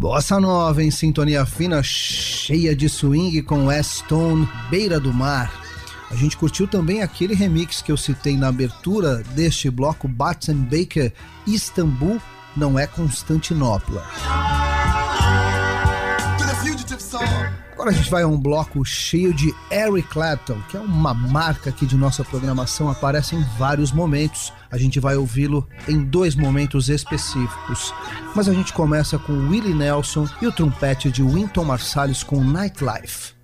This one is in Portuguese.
Bossa Nova em sintonia fina, cheia de swing com S-Tone, Beira do Mar. A gente curtiu também aquele remix que eu citei na abertura deste bloco, Bats and Baker, Istambul não é Constantinopla. Agora a gente vai a um bloco cheio de Eric Clapton, que é uma marca aqui de nossa programação, aparece em vários momentos. A gente vai ouvi-lo em 2 momentos específicos. Mas a gente começa com Willie Nelson e o trompete de Wynton Marsalis com Nightlife.